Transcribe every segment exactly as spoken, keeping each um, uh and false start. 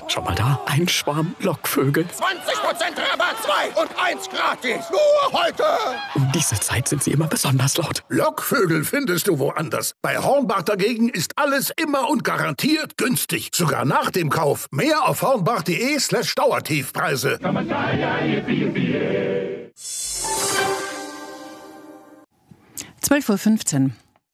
Schau mal da, ein Schwarm Lockvögel. zwanzig Prozent Rabatt, zwei und eins gratis. Nur heute. Um diese Zeit sind sie immer besonders laut. Lockvögel findest du woanders. Bei Hornbach dagegen ist alles immer und garantiert günstig. Sogar nach dem Kauf. Mehr auf hornbach.de slash Dauertiefpreise. zwölf Uhr fünfzehn.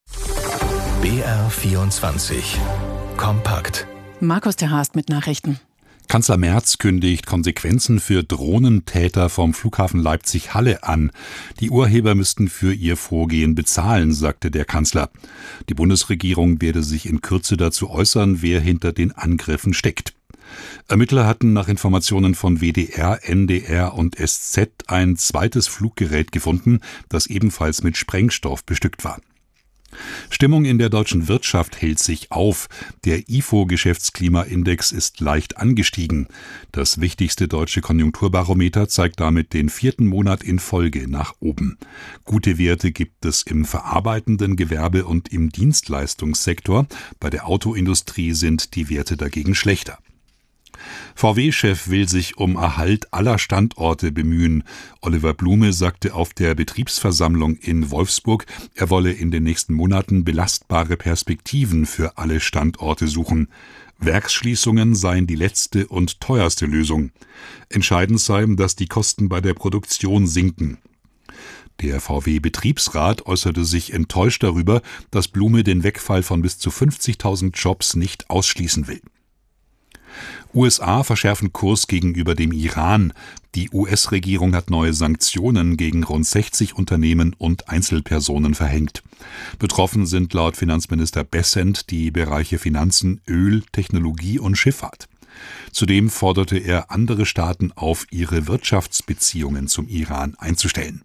B R vierundzwanzig. Kompakt. Markus der Haast mit Nachrichten. Kanzler Merz kündigt Konsequenzen für Drohnentäter vom Flughafen Leipzig-Halle an. Die Urheber müssten für ihr Vorgehen bezahlen, sagte der Kanzler. Die Bundesregierung werde sich in Kürze dazu äußern, wer hinter den Angriffen steckt. Ermittler hatten nach Informationen von W D R, N D R und S Z ein zweites Fluggerät gefunden, das ebenfalls mit Sprengstoff bestückt war. Stimmung in der deutschen Wirtschaft hält sich auf. Der I F O-Geschäftsklimaindex ist leicht angestiegen. Das wichtigste deutsche Konjunkturbarometer zeigt damit den vierten Monat in Folge nach oben. Gute Werte gibt es im verarbeitenden Gewerbe und im Dienstleistungssektor. Bei der Autoindustrie sind die Werte dagegen schlechter. V W-Chef will sich um Erhalt aller Standorte bemühen. Oliver Blume sagte auf der Betriebsversammlung in Wolfsburg, er wolle in den nächsten Monaten belastbare Perspektiven für alle Standorte suchen. Werksschließungen seien die letzte und teuerste Lösung. Entscheidend sei, dass die Kosten bei der Produktion sinken. Der V W-Betriebsrat äußerte sich enttäuscht darüber, dass Blume den Wegfall von bis zu fünfzigtausend Jobs nicht ausschließen will. U S A verschärfen Kurs gegenüber dem Iran. Die U S-Regierung hat neue Sanktionen gegen rund sechzig Unternehmen und Einzelpersonen verhängt. Betroffen sind laut Finanzminister Bessent die Bereiche Finanzen, Öl, Technologie und Schifffahrt. Zudem forderte er andere Staaten auf, ihre Wirtschaftsbeziehungen zum Iran einzustellen.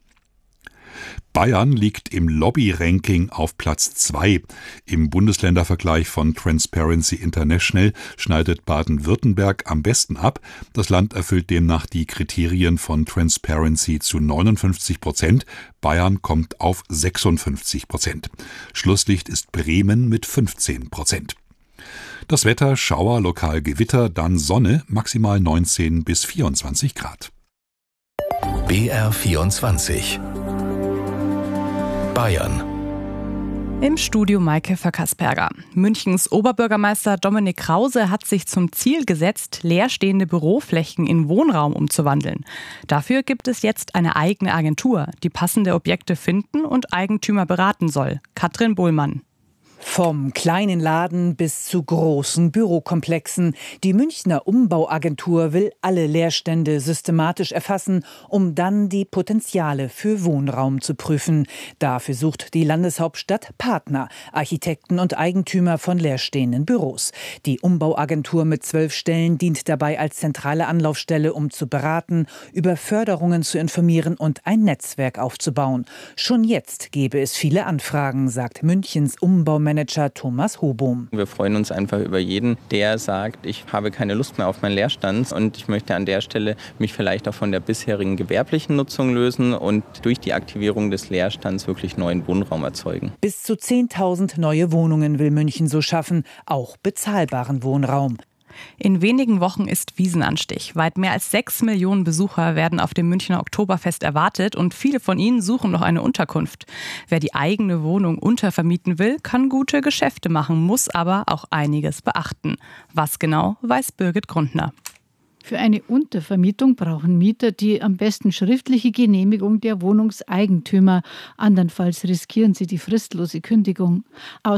Bayern liegt im Lobby-Ranking auf Platz zwei. Im Bundesländervergleich von Transparency International schneidet Baden-Württemberg am besten ab. Das Land erfüllt demnach die Kriterien von Transparency zu neunundfünfzig Prozent. Bayern kommt auf sechsundfünfzig Prozent. Schlusslicht ist Bremen mit fünfzehn Prozent. Das Wetter: Schauer, lokal Gewitter, dann Sonne, maximal neunzehn bis vierundzwanzig Grad. B R vierundzwanzig. Bayern. Im Studio Maike Vöckersperger. Münchens Oberbürgermeister Dominik Krause hat sich zum Ziel gesetzt, leerstehende Büroflächen in Wohnraum umzuwandeln. Dafür gibt es jetzt eine eigene Agentur, die passende Objekte finden und Eigentümer beraten soll. Katrin Bohlmann. Vom kleinen Laden bis zu großen Bürokomplexen. Die Münchner Umbauagentur will alle Leerstände systematisch erfassen, um dann die Potenziale für Wohnraum zu prüfen. Dafür sucht die Landeshauptstadt Partner, Architekten und Eigentümer von leerstehenden Büros. Die Umbauagentur mit zwölf Stellen dient dabei als zentrale Anlaufstelle, um zu beraten, über Förderungen zu informieren und ein Netzwerk aufzubauen. Schon jetzt gäbe es viele Anfragen, sagt Münchens Umbauminister Manager Thomas Hobum. Wir freuen uns einfach über jeden, der sagt, ich habe keine Lust mehr auf meinen Leerstand und ich möchte an der Stelle mich vielleicht auch von der bisherigen gewerblichen Nutzung lösen und durch die Aktivierung des Leerstands wirklich neuen Wohnraum erzeugen. Bis zu zehntausend neue Wohnungen will München so schaffen, auch bezahlbaren Wohnraum. In wenigen Wochen ist Wiesenanstich. Weit mehr als sechs Millionen Besucher werden auf dem Münchner Oktoberfest erwartet und viele von ihnen suchen noch eine Unterkunft. Wer die eigene Wohnung untervermieten will, kann gute Geschäfte machen, muss aber auch einiges beachten. Was genau, weiß Birgit Grundner. Für eine Untervermietung brauchen Mieter die am besten schriftliche Genehmigung der Wohnungseigentümer. Andernfalls riskieren sie die fristlose Kündigung. Außerdem